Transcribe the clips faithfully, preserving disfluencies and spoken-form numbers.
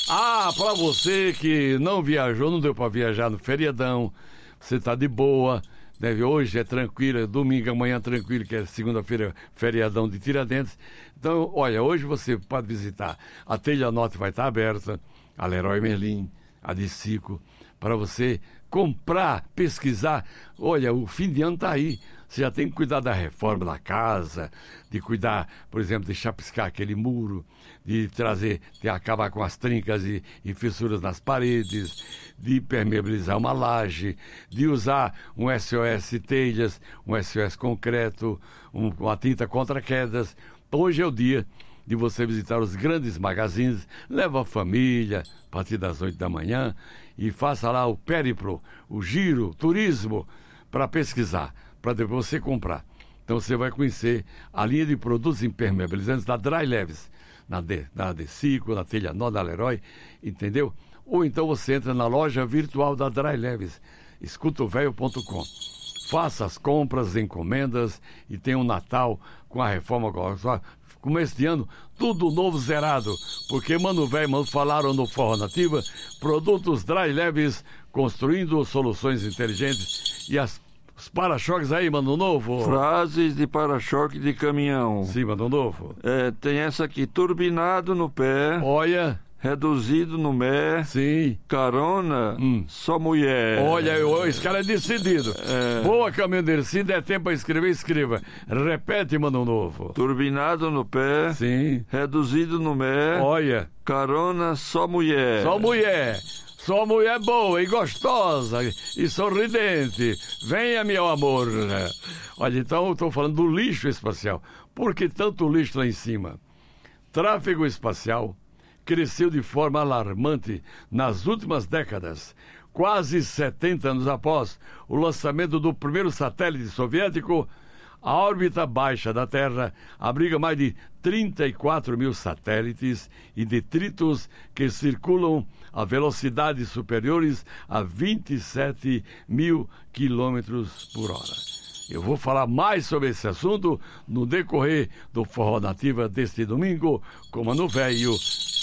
Ah, pra você que não viajou, não deu pra viajar no feriadão, você tá de boa, deve, hoje é tranquilo, é domingo, amanhã é tranquilo, que é segunda-feira, feriadão de Tiradentes. Então, olha, hoje você pode visitar a Telha Norte, vai estar aberta, a Leroy Merlin, a Dicico, para você comprar, pesquisar. Olha, o fim de ano tá aí. Você já tem que cuidar da reforma da casa, de cuidar, por exemplo, de chapiscar aquele muro, de trazer, de acabar com as trincas e, e fissuras nas paredes, de permeabilizar uma laje, de usar um S O S telhas, um S O S concreto, um, uma tinta contra quedas. Hoje é o dia de você visitar os grandes magazines, leva a família a partir das oito da manhã e faça lá o périplo, o giro, o turismo, para pesquisar, para depois você comprar. Então você vai conhecer a linha de produtos impermeabilizantes da Dry Leves, na, de, na Decico, na Telha Nó, da Leroy, entendeu? Ou então você entra na loja virtual da Dry Leves, escuta o velho ponto com. Faça as compras, encomendas e tenha um Natal com a reforma agora. Começo de ano, tudo novo, zerado. Porque Mano Velho, mano, falaram no Forró Nativa, produtos Dry Leves, construindo soluções inteligentes. E as, os para-choques aí, Mano Novo? Frases de para-choque de caminhão. Sim, Mano Novo. É, tem essa aqui, turbinado no pé. Olha... Reduzido no mé. Sim. Carona, hum. só mulher. Olha, eu, esse cara é decidido. É. Boa, caminhoneiro. Se der tempo para escrever, escreva. Repete, Mano Novo. Turbinado no pé. Sim. Reduzido no mé. Olha. Carona, só mulher. Só mulher. Só mulher boa e gostosa e sorridente. Venha, meu amor. Olha, então eu estou falando do lixo espacial. Por que tanto lixo lá em cima? Tráfego espacial cresceu de forma alarmante nas últimas décadas. Quase setenta anos após o lançamento do primeiro satélite soviético, a órbita baixa da Terra abriga mais de trinta e quatro mil satélites e detritos que circulam a velocidades superiores a vinte e sete mil quilômetros por hora. Eu vou falar mais sobre esse assunto no decorrer do Forró Nativa deste domingo, com Mano Velho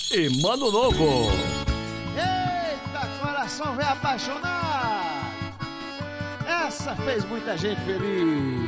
e Mano Novo. Eita, coração velho apaixonado! Essa fez muita gente feliz.